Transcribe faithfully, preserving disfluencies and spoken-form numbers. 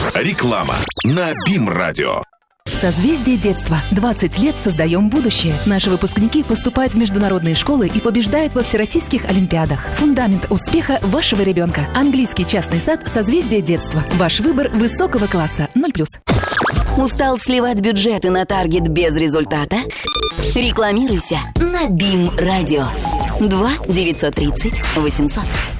Реклама на БИМ-радио. Созвездие детства. двадцать лет создаем будущее. Наши выпускники поступают в международные школы и побеждают во всероссийских олимпиадах. Фундамент успеха вашего ребенка. Английский частный сад «Созвездие детства». Ваш выбор высокого класса. ноль плюс. Устал сливать бюджеты на таргет без результата? Рекламируйся на БИМ-радио. два девятьсот тридцать восемьсот.